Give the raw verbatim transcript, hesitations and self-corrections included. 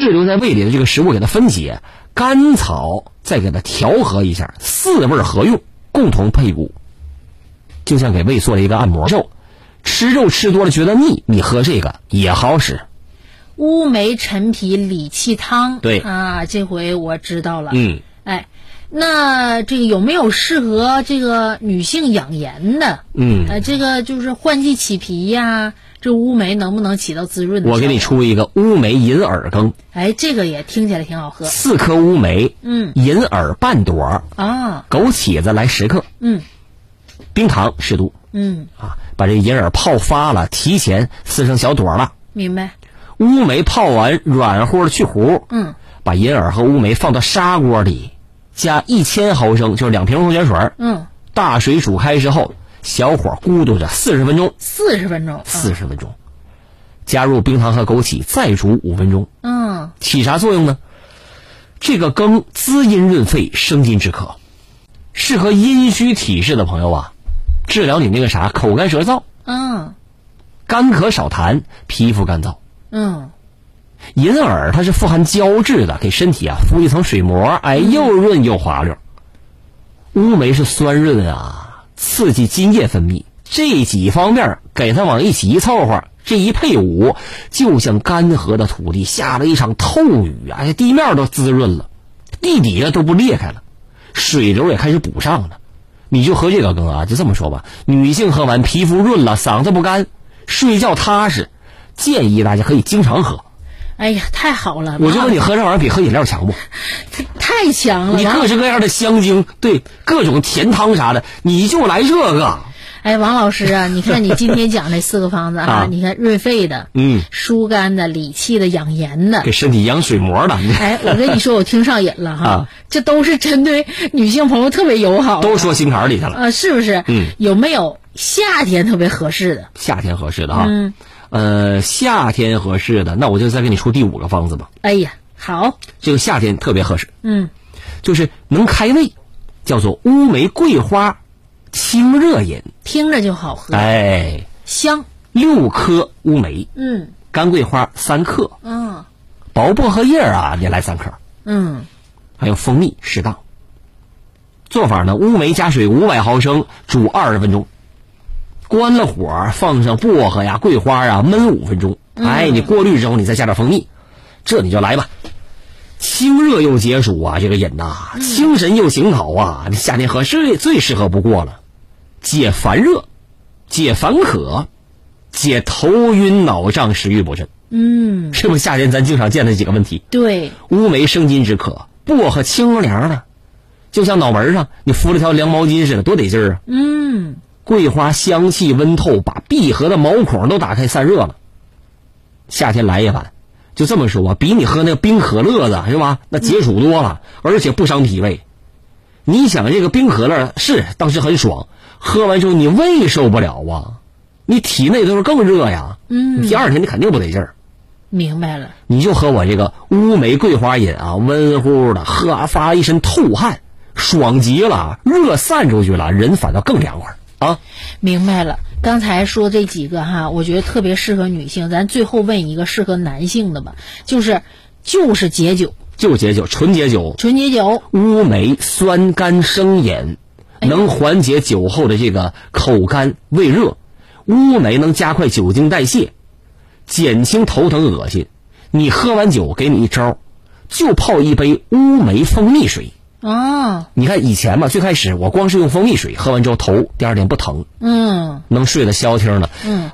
滞留在胃里的这个食物给它分解，甘草再给它调和一下，四味合用，共同配伍，就像给胃做了一个按摩。肉吃肉吃多了觉得腻，你喝这个也好使。 乌梅陈皮理气汤， 对啊，这回我知道了。 嗯， 哎，那这个有没有适合这个女性养颜的？ 嗯， 呃，这个就是换季起皮呀，这乌梅能不能起到滋润的？ 我给你出一个乌梅银耳羹。 哎，这个也听起来挺好喝。 四颗乌梅， 嗯， 银耳半朵啊， 枸杞子来十克， 嗯， 冰糖适度， 嗯啊，把这银耳泡发了，提前撕成小朵了。 明白。 乌梅泡完软乎的去核， 嗯， 把银耳和乌梅放到砂锅里，加一千毫升，就是两瓶矿泉水， 嗯， 大水煮开之后，小火咕嘟着四十分钟， 四十分钟， 四十分钟，加入冰糖和枸杞，再煮五分钟。 嗯， 起啥作用呢？这个羹滋阴润肺，生津止渴，适合阴虚体质的朋友啊，治疗你那个啥口干舌燥， 嗯， 干咳少痰，皮肤干燥。 嗯， 银耳它是富含胶质的，给身体啊敷一层水膜，哎，又润又滑溜。乌梅是酸润啊，刺激津液分泌，这几方面给它往一起一凑合，这一配伍，就像干涸的土地下了一场透雨，哎，地面都滋润了，地底下都不裂开了，水流也开始补上了。你就喝这个羹啊，就这么说吧，女性喝完皮肤润了，嗓子不干，睡觉踏实，建议大家可以经常喝。 哎呀，太好了！ 我就问你，喝这玩意儿比喝饮料强不？ 太强了！ 你各式各样的香精，对，各种甜汤啥的，你就来这个。 哎，王老师啊，你看你今天讲这四个方子啊，啊你看润肺的， 嗯， 疏肝的、理气的、养颜的， 给身体养水膜的。 哎，我跟你说，我听上瘾了哈， 啊、 这都是针对女性朋友特别友好， 都说心坎里去了啊，是不是？ 嗯， 有没有夏天特别合适的？ 夏天合适的哈， 嗯。 呃，夏天合适的，那我就再给你出第五个方子吧。 哎呀，好， 这个夏天特别合适， 嗯， 就是能开胃，叫做乌梅桂花清热饮， 听着就好喝， 哎， 香。 六颗乌梅， 嗯， 干桂花三克， 嗯， 薄薄荷叶啊，也来三克， 嗯， 还有蜂蜜适当。做法呢，乌梅加水五百毫升，煮二十分钟。关了火，放上薄荷呀、桂花啊，焖五分钟。哎，你过滤之后，你再加点蜂蜜，这你就来吧。清热又解暑啊，这个饮呐，精神又醒脑啊，你夏天合适最适合不过了。解烦热，解烦渴，解头晕脑胀、食欲不振。 嗯， 是不是夏天咱经常见的几个问题？ 对， 乌梅生津止渴，薄荷清凉的，就像脑门上你敷了条凉毛巾似的，多得劲儿啊。 嗯。 桂花香气温透，把闭合的毛孔都打开散热了。夏天来一碗，就这么说，比你喝那个冰可乐的是吧？那解暑多了，而且不伤脾胃。你想这个冰可乐是当时很爽，喝完之后你胃受不了啊，你体内都是更热呀。 嗯， 第二天你肯定不得劲儿。 明白了。 你就喝我这个乌梅桂花饮啊，温乎的，喝发一身透汗，爽极了，热散出去了，人反倒更凉快。啊， 明白了。刚才说这几个哈，我觉得特别适合女性。咱最后问一个适合男性的吧，就是就是解酒， 就解酒，纯解酒， 纯解酒。 乌梅酸甘生饮，能缓解酒后的这个口干胃热。乌梅能加快酒精代谢，减轻头疼恶心。你喝完酒，给你一招，就泡一杯乌梅蜂蜜水。 哦， 你看以前嘛，最开始我光是用蜂蜜水，喝完之后头第二天不疼， 嗯， 能睡得消停的。 嗯，